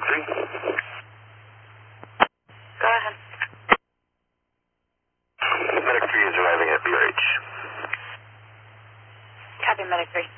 3? Go ahead. Medic 3 is arriving at BRH. Copy, Medic 3.